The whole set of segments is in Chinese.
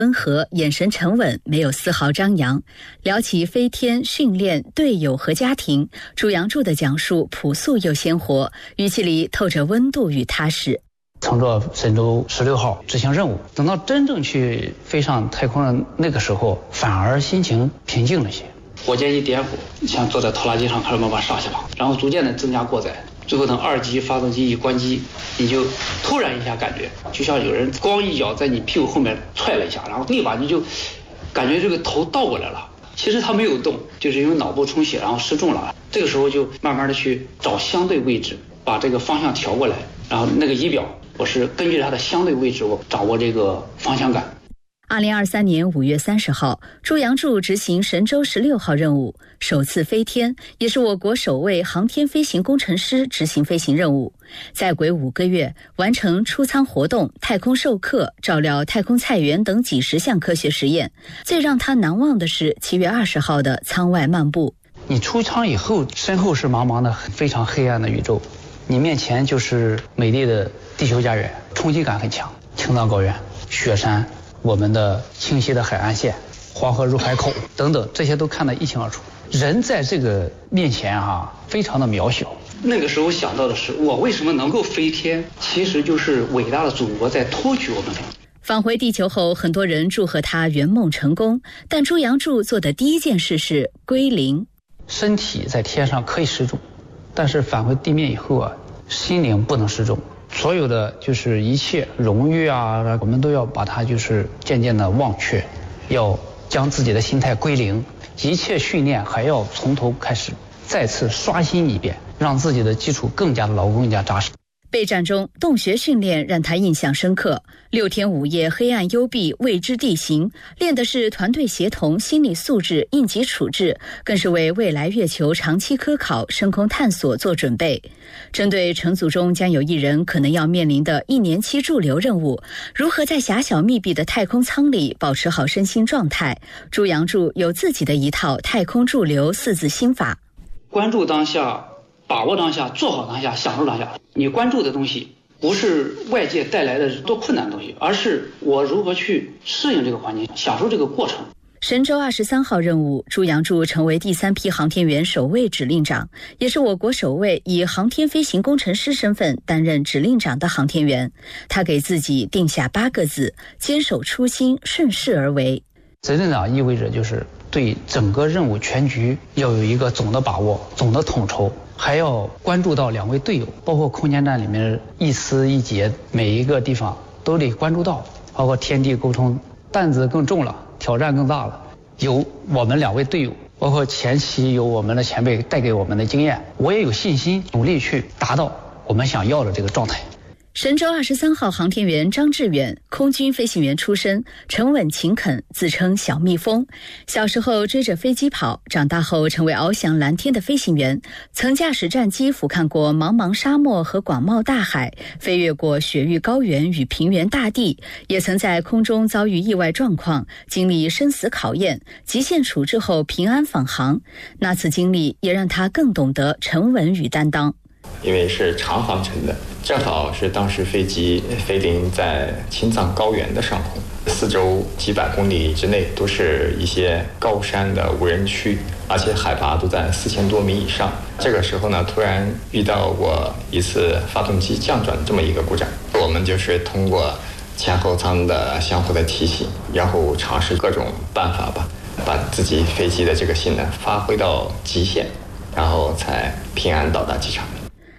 温和，眼神沉稳，没有丝毫张扬。聊起飞天、训练、队友和家庭，朱杨柱的讲述朴素又鲜活，语气里透着温度与踏实。 乘着神舟16号执行任务，等到真正去飞上太空的那个时候，反而心情平静了些。火箭一点火，像坐在拖拉机上开始慢慢上下了，然后逐渐的增加过载，最后等2级发动机一关机，你就突然一下感觉就像有人咣一脚在你屁股后面踹了一下，然后立马你就感觉这个头倒过来了。其实他没有动，就是因为脑部充血然后失重了。这个时候就慢慢的去找相对位置，把这个方向调过来，然后那个仪表我是根据它的相对位置，我掌握这个方向感。 2023年5月30号，朱杨柱执行神舟16号任务，首次飞天，也是我国首位航天飞行工程师执行飞行任务。在轨5个月，完成出舱活动、太空授课、照料太空菜园等几十项科学实验。最让他难忘的是7月20号的舱外漫步。 你出舱以后，身后是茫茫的非常黑暗的宇宙，你面前就是美丽的地球家园，冲击感很强。青藏高原、雪山，我们的清晰的海岸线，黄河入海口等等，这些都看得一清二楚。人在这个面前非常的渺小。那个时候想到的是，我为什么能够飞天？其实就是伟大的祖国在托举我们。 返回地球后，很多人祝贺他圆梦成功，但朱杨柱做的第一件事是归零。 身体在天上可以失重，但是返回地面以后心灵不能失重。所有的就是一切荣誉我们都要把它就是渐渐的忘却，要将自己的心态归零，一切训练还要从头开始，再次刷新一遍，让自己的基础更加的牢固、更加扎实。 备战中，洞穴训练让他印象深刻。6天5夜，黑暗幽闭，未知地形，练的是团队协同、心理素质、应急处置，更是为未来月球长期科考、深空探索做准备。针对乘组中将有1人可能要面临的1年期驻留任务，如何在狭小密闭的太空舱里保持好身心状态，朱杨柱有自己的一套太空驻留4字心法： 关注当下，把握当下，做好当下，享受当下。你关注的东西不是外界带来的多困难的东西，而是我如何去适应这个环境，享受这个过程。 神舟23号任务，朱杨柱成为第3批航天员首位指令长，也是我国首位以航天飞行工程师身份担任指令长的航天员。他给自己定下8个字：坚守初心，顺势而为。 指令长意味着就是对整个任务全局要有一个总的把握、总的统筹，还要关注到2位队友，包括空间站里面一丝一节，每一个地方都得关注到，包括天地沟通，担子更重了，挑战更大了。有我们2位队友，包括前期有我们的前辈带给我们的经验，我也有信心努力去达到我们想要的这个状态。 神舟23号航天员张志远，空军飞行员出身，沉稳勤恳，自称小蜜蜂。小时候追着飞机跑，长大后成为翱翔蓝天的飞行员，曾驾驶战机俯瞰过茫茫沙漠和广袤大海，飞越过雪域高原与平原大地，也曾在空中遭遇意外状况，经历生死考验，极限处置后平安返航。那次经历也让他更懂得沉稳与担当。 因为是长航程的，正好是当时飞机飞临在青藏高原的上空，四周几百公里之内都是一些高山的无人区，而且海拔都在4000多米以上。这个时候呢，突然遇到过一次发动机降转这么一个故障，我们就是通过前后舱的相互的提醒，然后尝试各种办法吧，把自己飞机的这个性能发挥到极限，然后才平安到达机场。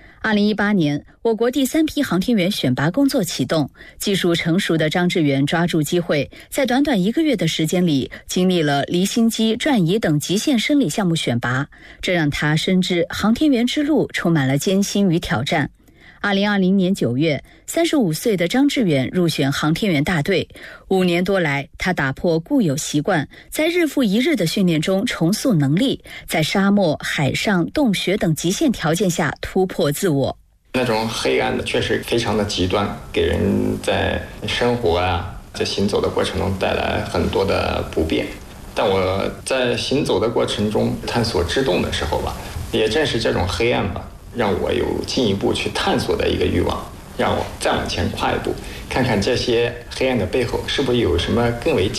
2018年，我国第3批航天员选拔工作启动，技术成熟的张志远抓住机会，在短短1个月的时间里，经历了离心机、转移等极限生理项目选拔，这让他深知航天员之路充满了艰辛与挑战。2020年9月，35岁的张志远入选航天员大队。5年多来，他打破固有习惯，在日复一日的训练中重塑能力，在沙漠、海上、洞穴等极限条件下突破自我。 那种黑暗的确实非常的极端，给人在生活在行走的过程中带来很多的不便。但我在行走的过程中探索之动的时候吧，也正是这种黑暗吧，让我有进一步去探索的一个欲望，让我再往前跨一步，看看这些黑暗的背后是不是有什么更为